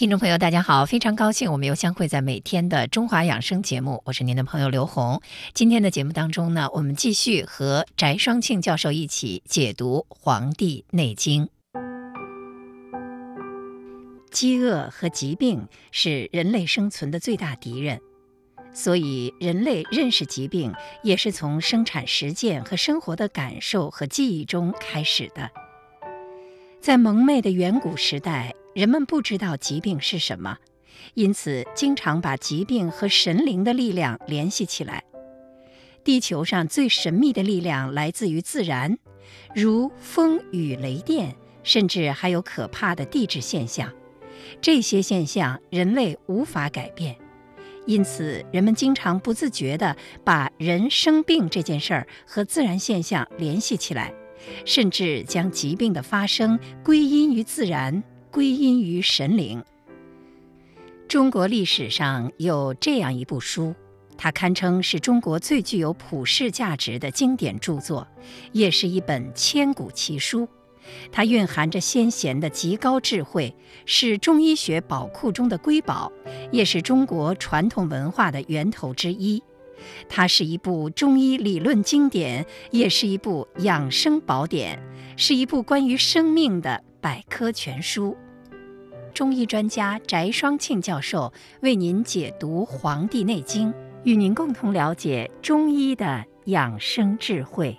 听众朋友大家好，非常高兴我们又相会在每天的中华养生节目，我是您的朋友刘红。今天的节目当中呢，我们继续和翟双庆教授一起解读《黄帝内经》。饥饿和疾病是人类生存的最大敌人，所以人类认识疾病也是从生产实践和生活的感受和记忆中开始的。在蒙昧的远古时代，人们不知道疾病是什么，因此经常把疾病和神灵的力量联系起来。地球上最神秘的力量来自于自然，如风雨雷电，甚至还有可怕的地质现象。这些现象人类无法改变，因此人们经常不自觉地把人生病这件事儿和自然现象联系起来，甚至将疾病的发生归因于自然，归因于神灵。中国历史上有这样一部书，它堪称是中国最具有普世价值的经典著作，也是一本千古奇书。它蕴含着先贤的极高智慧，是中医学宝库中的瑰宝，也是中国传统文化的源头之一。它是一部中医理论经典，也是一部养生宝典，是一部关于生命的百科全书。中医专家翟双庆教授为您解读《黄帝内经》，与您共同了解中医的养生智慧。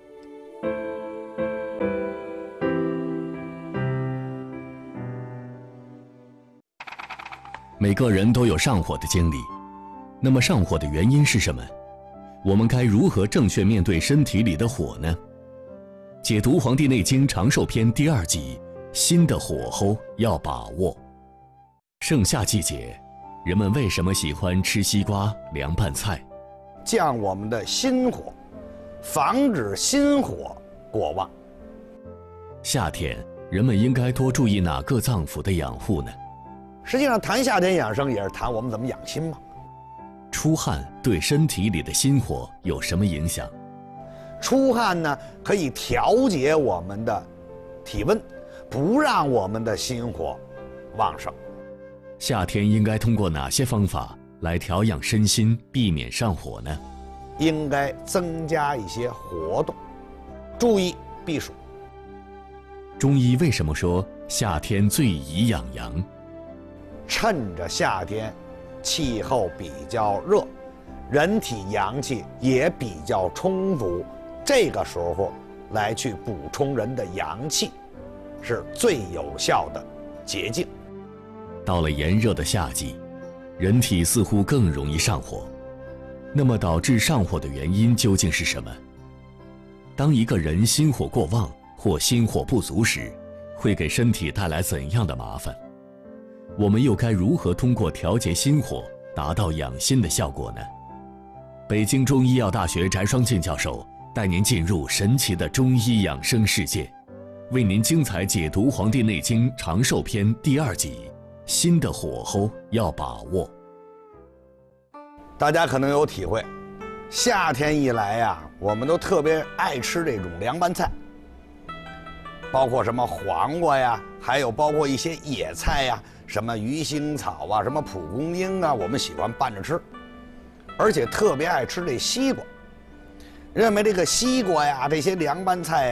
每个人都有上火的经历，那么上火的原因是什么？我们该如何正确面对身体里的火呢？解读《黄帝内经·长寿篇》第2集，心的火候要把握。盛夏季节，人们为什么喜欢吃西瓜、凉拌菜？ 降我们的心火，防止心火过旺。 夏天，人们应该多注意哪个脏腑的养护呢？ 实际上，谈夏天养生也是谈我们怎么养心嘛。 出汗对身体里的心火有什么影响？ 出汗呢，可以调节我们的体温，不让我们的心火旺盛。 夏天应该通过哪些方法来调养身心，避免上火呢？ 应该增加一些活动，注意避暑。 中医为什么说夏天最宜养阳？ 趁着夏天气候比较热，人体阳气也比较充足，这个时候来去补充人的阳气，是最有效的捷径。 到了炎热的夏季，人体似乎更容易上火。那么导致上火的原因究竟是什么？当一个人心火过旺或心火不足时，会给身体带来怎样的麻烦？我们又该如何通过调节心火达到养心的效果呢？北京中医药大学翟双庆教授带您进入神奇的中医养生世界，为您精彩解读《黄帝内经·长寿篇》第2集，心的火候要把握。 大家可能有体会，夏天一来呀，我们都特别爱吃这种凉拌菜，包括什么黄瓜呀，还有包括一些野菜呀，什么鱼腥草啊，什么蒲公英啊，我们喜欢拌着吃，而且特别爱吃这西瓜，认为这个西瓜呀，这些凉拌菜呀